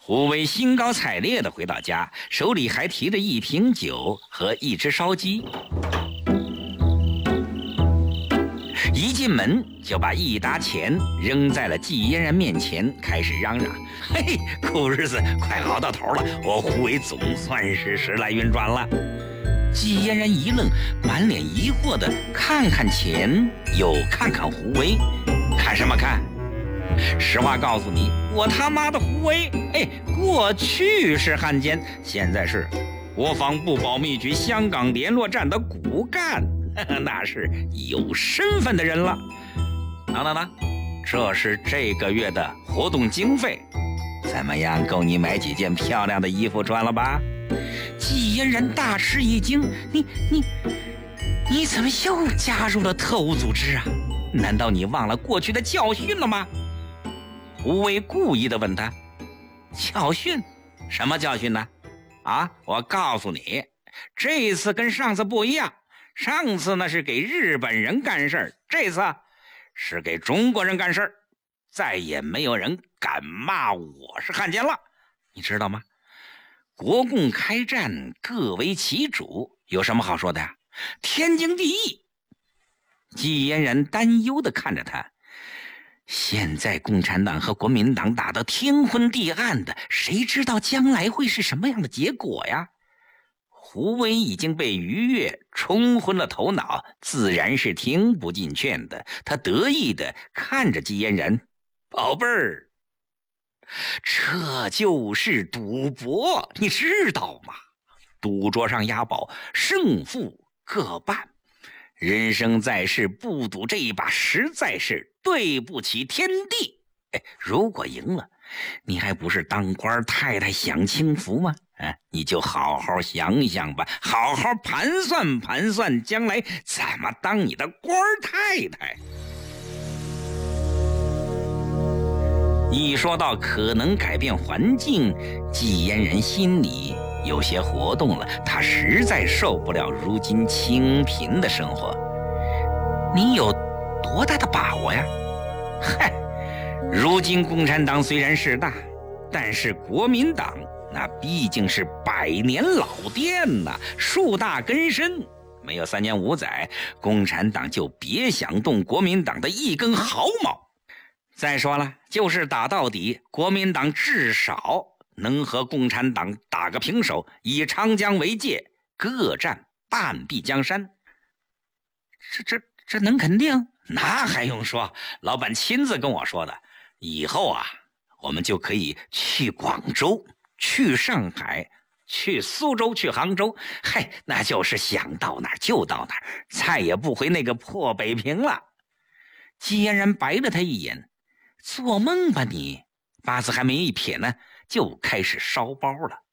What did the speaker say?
胡威兴高采烈地回到家，手里还提着一瓶酒和一只烧鸡。一进门就把一沓钱扔在了季嫣然面前，开始嚷嚷：“嘿，苦日子快熬到头了，我胡威总算是时来运转了。”季嫣然一愣，满脸疑惑地看看钱，又看看胡威，看什么看？实话告诉你，我他妈的胡威，过去是汉奸，现在是国防部保密局香港联络站的骨干，那是有身份的人了。等，这是这个月的活动经费，怎么样，够你买几件漂亮的衣服穿了吧？季嫣然大吃一惊，你怎么又加入了特务组织啊？难道你忘了过去的教训了吗？胡威故意地问他：“教训？什么教训呢？我告诉你，这一次跟上次不一样，上次那是给日本人干事儿，这次是给中国人干事儿，再也没有人敢骂我是汉奸了，你知道吗？国共开战，各为其主，有什么好说的呀？天经地义。”季嫣然担忧地看着他，现在共产党和国民党打得天昏地暗的，谁知道将来会是什么样的结果呀？胡威已经被愉悦冲昏了头脑，自然是听不进劝的。他得意地看着季嫣然：“宝贝儿，这就是赌博，你知道吗？赌桌上押宝，胜负各半。人生在世，不赌这一把实在是对不起天地。如果赢了，你还不是当官太太享清福吗？你就好好想想吧，好好盘算盘算，将来怎么当你的官太太。”一说到可能改变环境，季嫣然心里有些活动了，他实在受不了如今清贫的生活。你有多大的把握呀？如今共产党虽然势大，但是国民党那毕竟是100年老店呐，树大根深，没有3年5载，共产党就别想动国民党的一根毫毛。再说了，就是打到底，国民党至少能和共产党打个平手，以长江为界，各占半壁江山。这能肯定？那还用说，老板亲自跟我说的。以后我们就可以去广州，去上海，去苏州，去杭州，那就是想到哪儿就到哪儿，再也不回那个破北平了。季嫣然白了他一眼：“做梦吧你！”八字还没一撇呢，就开始烧包了。